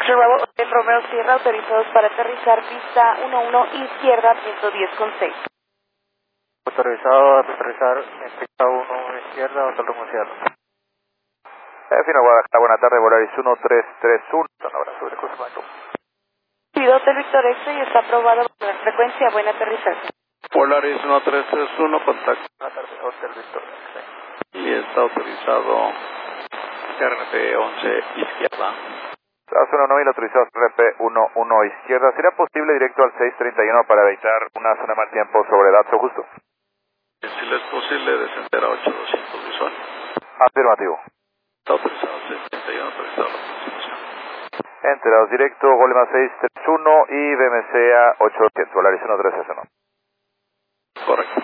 Bravo, Hotel Romeo Sierra, autorizados para aterrizar pista 11 izquierda, 110,6. Autorizado a aterrizar en pista 1 izquierda, Hotel Romeo Sierra. Fino Guadalajara, buena tarde, Volaris 1331. Un abrazo del curso Michael. Pido Hotel Víctor Extra y está aprobado por la frecuencia, buen aterrizaje. Polaris 1331, contacto. Buenas tardes, Hotel Víctor Extra. Y está autorizado RP 11 izquierda. Tras 1000 autorizados RP11 izquierda. ¿Será posible directo al 631 para evitar una zona de mal tiempo sobre dato justo? Si le es posible, descender a 8200 visual. Afirmativo. Está autorizado 631, autorizado la aproximación. Enterados directo, Golema 631 y BMC a 800, Volaris 1331. Correcto.